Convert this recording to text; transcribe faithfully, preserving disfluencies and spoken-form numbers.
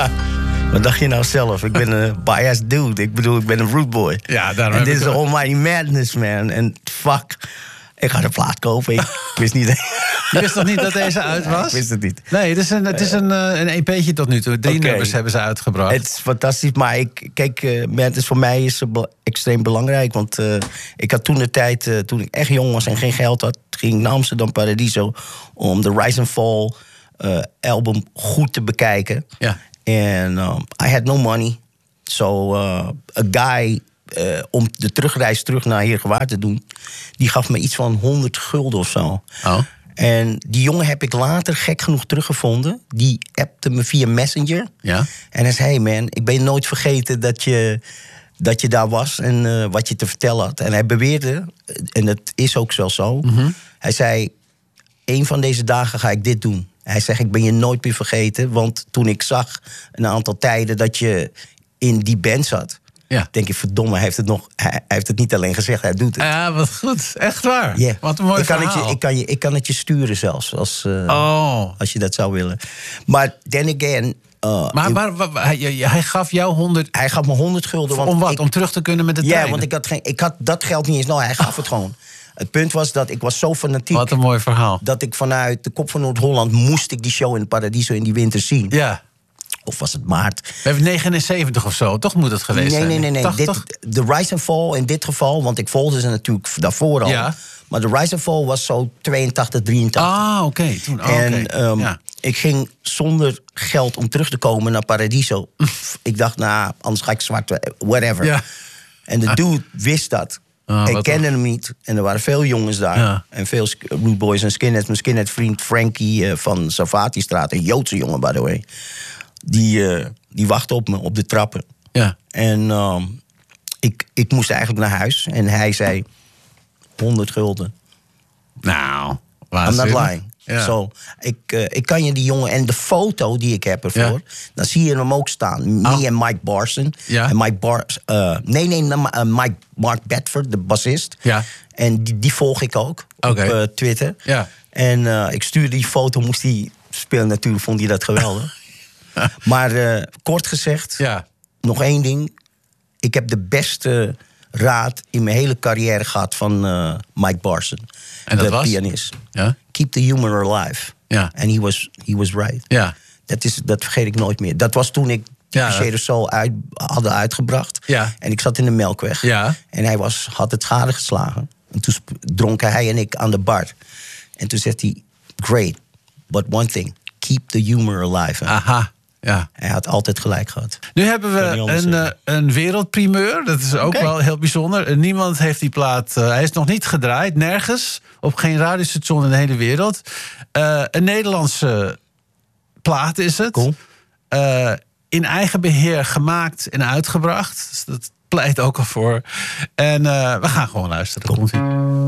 Wat dacht je nou zelf? Ik ben een biased dude. Ik bedoel, ik ben een root boy. Ja, daarom En heb dit is ik... almighty madness, man. En fuck, ik ga de plaat kopen. Ik wist niet... Je wist nog niet dat deze uit was? Nee, ik wist het niet. Nee, het is een, het is een, uh, een E P'tje tot nu toe. Drie Okay. nummers hebben ze uitgebracht. Het is fantastisch, maar ik, kijk, uh, madness voor mij is uh, be- extreem belangrijk. Want uh, ik had toen de tijd, uh, toen ik echt jong was en geen geld had... ging ik naar Amsterdam Paradiso om de Rise and Fall uh, album goed te bekijken. Ja. En um, I had no money. So uh, a guy, uh, om de terugreis terug naar Heergewaard te doen... die gaf me iets van honderd gulden of zo. Oh. En die jongen heb ik later gek genoeg teruggevonden. Die appte me via Messenger. Ja. En hij zei, hey man, ik ben nooit vergeten dat je, dat je daar was... en uh, wat je te vertellen had. En hij beweerde, en dat is ook wel zo... Mm-hmm. Hij zei, een van deze dagen ga ik dit doen. Hij zegt, ik ben je nooit meer vergeten... want toen ik zag een aantal tijden dat je in die band zat... Ja. denk ik, verdomme, hij heeft, het nog, hij heeft het niet alleen gezegd, hij doet het. Ja, wat goed. Echt waar. Yeah. Wat een mooi ik kan verhaal. Het je, ik, kan je, ik kan het je sturen zelfs, als, uh, oh. als je dat zou willen. Maar then again... Uh, maar maar, maar hij, hij gaf jou honderd... Hij gaf me honderd gulden. Want om wat? Ik, om terug te kunnen met de trein? Ja, want ik had, geen, ik had dat geld niet eens. Nou, hij gaf het gewoon. Het punt was dat ik was zo fanatiek... Wat een mooi verhaal. Dat ik vanuit de kop van Noord-Holland... moest ik die show in het Paradiso in die winter zien. Ja. Of was het maart? We hebben negenenzeventig of zo, toch moet het geweest nee, zijn? Nee, nee, nee. tachtig? Dit, de Rise and Fall in dit geval... want ik volgde ze natuurlijk daarvoor al... Ja. maar de Rise and Fall was zo tweeëntachtig, drieëntachtig. Ah, oké. Okay. Toen, oh, en okay. um, ja. ik ging zonder geld om terug te komen naar Paradiso. ik dacht, nou, anders ga ik zwart... whatever. Ja. En de dude wist dat. Ah, ik kende hem niet. En er waren veel jongens daar. Ja. En veel root boys en skinheads. Mijn skinhead vriend Frankie uh, van Savatistraat. Een Joodse jongen, by the way. Die, uh, die wachtte op me op de trappen. Ja. En um, ik, ik moest eigenlijk naar huis. En hij zei, honderd gulden. Nou, I'm not lying. Ja. So, ik, uh, ik kan je die jongen... En de foto die ik heb ervoor... Ja. Dan zie je hem ook staan. Me oh. en Mike Barson. Ja. En Mike Bar, uh, nee, nee, uh, Mike Mark Bedford, de bassist. Ja. En die, die volg ik ook okay. op uh, Twitter. Ja. En uh, ik stuurde die foto, moest hij spelen. Natuurlijk vond hij dat geweldig. Maar uh, kort gezegd, ja. nog één ding. Ik heb de beste raad in mijn hele carrière gehad van uh, Mike Barson. En dat de was? pianist. Ja? Keep the humor alive. Ja. En he was, he was right. Ja. Dat, is, dat vergeet ik nooit meer. Dat was toen ik ja, Shade of Soul uit, hadden uitgebracht. Ja. En ik zat in de Melkweg. Ja. En hij was, had het schade geslagen. En toen dronken hij en ik aan de bar. En toen zegt hij, great, but one thing, keep the humor alive. Aha. Ja. Hij had altijd gelijk gehad. Nu hebben we een, uh, een wereldprimeur. Dat is ook okay. wel heel bijzonder. Niemand heeft die plaat... Uh, hij is nog niet gedraaid, nergens. Op geen radiostation in de hele wereld. Uh, een Nederlandse plaat is het. Cool. Uh, in eigen beheer gemaakt en uitgebracht. Dus dat pleit ook al voor. En uh, we gaan gewoon luisteren. Cool. Komt-ie.